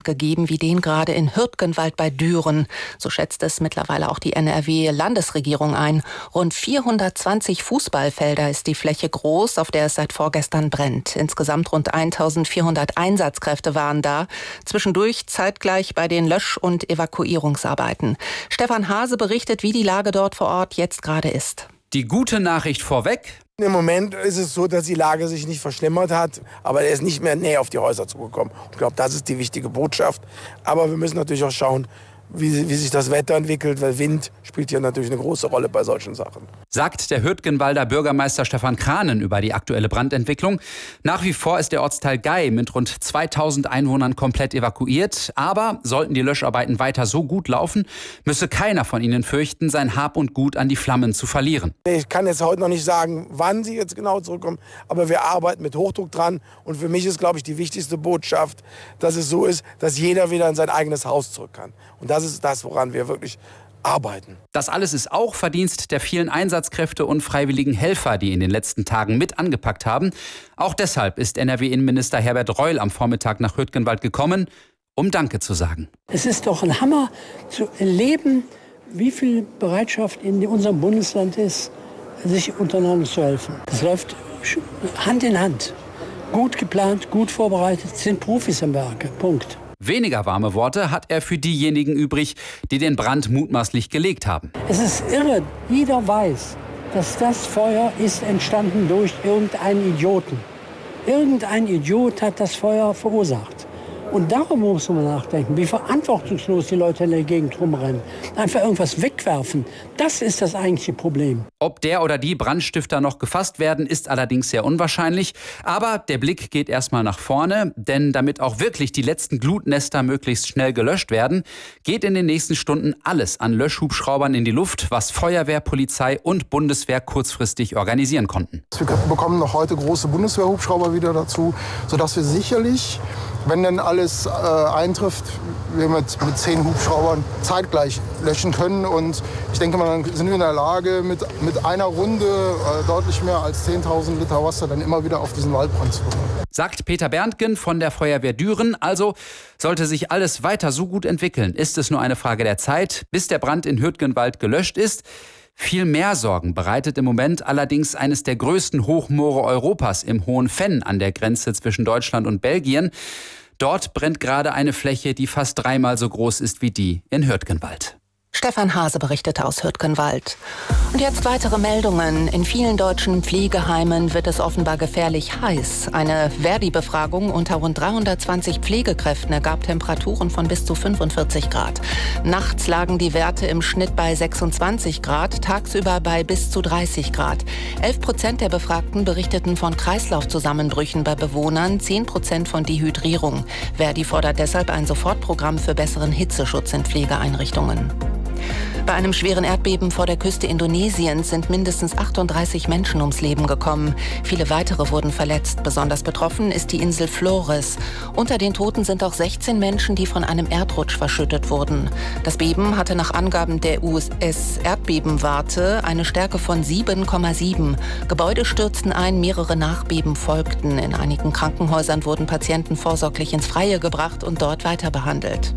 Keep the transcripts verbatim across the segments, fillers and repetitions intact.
gegeben wie den gerade in Hürtgenwald bei Düren. So schätzt es mittlerweile auch die N R W-Landesregierung ein. Rund vierhundertzwanzig Fußballfelder ist die Fläche groß, auf der es seit vorgestern brennt. Insgesamt rund eintausendvierhundert Einsatzkräfte waren da. Zwischendurch zeitgleich bei den Lösch- und Evakuierungsarbeiten. Stefan Hase berichtet, wie die Lage dort vor Ort jetzt gerade ist. Die gute Nachricht vorweg. Im Moment ist es so, dass die Lage sich nicht verschlimmert hat, aber er ist nicht mehr näher auf die Häuser zugekommen. Ich glaube, das ist die wichtige Botschaft. Aber wir müssen natürlich auch schauen, wie, wie sich das Wetter entwickelt, weil Wind spielt hier natürlich eine große Rolle bei solchen Sachen. Sagt der Hürtgenwalder Bürgermeister Stefan Kranen über die aktuelle Brandentwicklung. Nach wie vor ist der Ortsteil Gei mit rund zweitausend Einwohnern komplett evakuiert. Aber sollten die Löscharbeiten weiter so gut laufen, müsse keiner von ihnen fürchten, sein Hab und Gut an die Flammen zu verlieren. Ich kann jetzt heute noch nicht sagen, wann sie jetzt genau zurückkommen, aber wir arbeiten mit Hochdruck dran. Und für mich ist, glaube ich, die wichtigste Botschaft, dass es so ist, dass jeder wieder in sein eigenes Haus zurück kann. Und das ist das, woran wir wirklich arbeiten. Das alles ist auch Verdienst der vielen Einsatzkräfte und freiwilligen Helfer, die in den letzten Tagen mit angepackt haben. Auch deshalb ist N R W-Innenminister Herbert Reul am Vormittag nach Hürtgenwald gekommen, um Danke zu sagen. Es ist doch ein Hammer zu erleben, wie viel Bereitschaft in unserem Bundesland ist, sich untereinander zu helfen. Es läuft Hand in Hand. Gut geplant, gut vorbereitet, sind Profis am Werke. Punkt. Weniger warme Worte hat er für diejenigen übrig, die den Brand mutmaßlich gelegt haben. Es ist irre. Jeder weiß, dass das Feuer ist entstanden durch irgendeinen Idioten. Irgendein Idiot hat das Feuer verursacht. Und darum muss man nachdenken, wie verantwortungslos die Leute in der Gegend rumrennen. Einfach irgendwas wegwerfen, das ist das eigentliche Problem. Ob der oder die Brandstifter noch gefasst werden, ist allerdings sehr unwahrscheinlich. Aber der Blick geht erstmal nach vorne, denn damit auch wirklich die letzten Glutnester möglichst schnell gelöscht werden, geht in den nächsten Stunden alles an Löschhubschraubern in die Luft, was Feuerwehr, Polizei und Bundeswehr kurzfristig organisieren konnten. Wir bekommen noch heute große Bundeswehrhubschrauber wieder dazu, sodass wir sicherlich, wenn dann alles äh, eintrifft, wir mit, mit zehn Hubschraubern zeitgleich löschen können. Und ich denke mal, dann sind wir in der Lage, mit, mit einer Runde äh, deutlich mehr als zehntausend Liter Wasser dann immer wieder auf diesen Waldbrand zu bekommen. Sagt Peter Berntgen von der Feuerwehr Düren. Also sollte sich alles weiter so gut entwickeln, ist es nur eine Frage der Zeit, bis der Brand in Hürtgenwald gelöscht ist. Viel mehr Sorgen bereitet im Moment allerdings eines der größten Hochmoore Europas im Hohen Venn an der Grenze zwischen Deutschland und Belgien. Dort brennt gerade eine Fläche, die fast dreimal so groß ist wie die in Hürtgenwald. Stefan Hase berichtete aus Hürtgenwald. Und jetzt weitere Meldungen. In vielen deutschen Pflegeheimen wird es offenbar gefährlich heiß. Eine Verdi-Befragung unter rund dreihundertzwanzig Pflegekräften ergab Temperaturen von bis zu fünfundvierzig Grad. Nachts lagen die Werte im Schnitt bei sechsundzwanzig Grad, tagsüber bei bis zu dreißig Grad. elf Prozent der Befragten berichteten von Kreislaufzusammenbrüchen bei Bewohnern, zehn Prozent von Dehydrierung. Verdi fordert deshalb ein Sofortprogramm für besseren Hitzeschutz in Pflegeeinrichtungen. Bei einem schweren Erdbeben vor der Küste Indonesiens sind mindestens achtunddreißig Menschen ums Leben gekommen. Viele weitere wurden verletzt. Besonders betroffen ist die Insel Flores. Unter den Toten sind auch sechzehn Menschen, die von einem Erdrutsch verschüttet wurden. Das Beben hatte nach Angaben der U S-Erdbebenwarte eine Stärke von sieben Komma sieben. Gebäude stürzten ein, mehrere Nachbeben folgten. In einigen Krankenhäusern wurden Patienten vorsorglich ins Freie gebracht und dort weiter behandelt.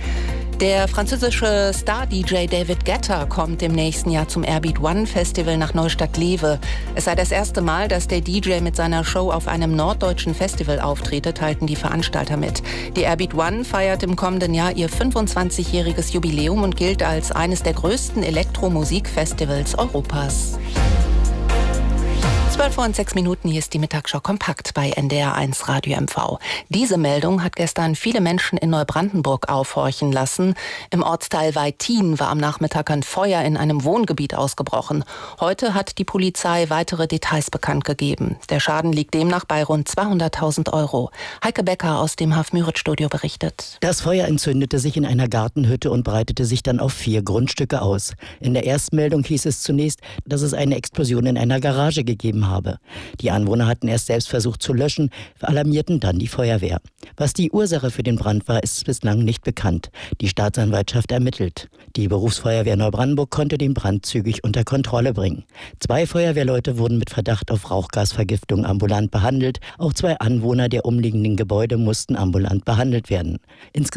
Der französische Star-D J David Guetta kommt im nächsten Jahr zum Airbeat One Festival nach Neustadt-Lewe. Es sei das erste Mal, dass der D J mit seiner Show auf einem norddeutschen Festival auftrete, teilten die Veranstalter mit. Die Airbeat One feiert im kommenden Jahr ihr fünfundzwanzigjähriges Jubiläum und gilt als eines der größten Elektromusikfestivals Europas. zwölf Uhr und sechs Minuten, hier ist die Mittagsschau kompakt bei N D R eins Radio M V. Diese Meldung hat gestern viele Menschen in Neubrandenburg aufhorchen lassen. Im Ortsteil Weittin war am Nachmittag ein Feuer in einem Wohngebiet ausgebrochen. Heute hat die Polizei weitere Details bekannt gegeben. Der Schaden liegt demnach bei rund zweihunderttausend Euro. Heike Becker aus dem Haf-Müritz-Studio berichtet. Das Feuer entzündete sich in einer Gartenhütte und breitete sich dann auf vier Grundstücke aus. In der Erstmeldung hieß es zunächst, dass es eine Explosion in einer Garage gegeben gegeben habe. Die Anwohner hatten erst selbst versucht zu löschen, alarmierten dann die Feuerwehr. Was die Ursache für den Brand war, ist bislang nicht bekannt. Die Staatsanwaltschaft ermittelt. Die Berufsfeuerwehr Neubrandenburg konnte den Brand zügig unter Kontrolle bringen. Zwei Feuerwehrleute wurden mit Verdacht auf Rauchgasvergiftung ambulant behandelt. Auch zwei Anwohner der umliegenden Gebäude mussten ambulant behandelt werden. Insgesamt